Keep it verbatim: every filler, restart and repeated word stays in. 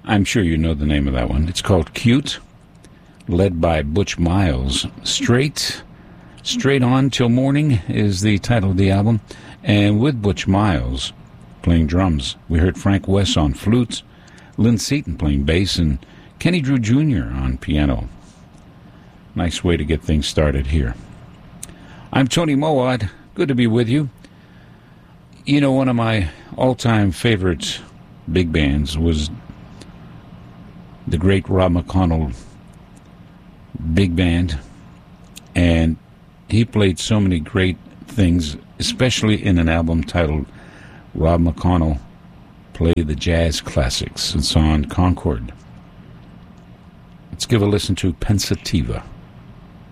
I'm sure you know the name of that one. It's called Cute, led by Butch Miles. Straight, Straight On Till Morning is the title of the album. And with Butch Miles playing drums, we heard Frank West on flute, Lynn Seaton playing bass, and Kenny Drew Junior on piano. Nice way to get things started here. I'm Tony Mowat. Good to be with you. You know, one of my all-time favorite big bands was the great Rob McConnell big band, and he played so many great things, especially in an album titled Rob McConnell Play the Jazz Classics. It's on Concord. Let's give a listen to Pensativa.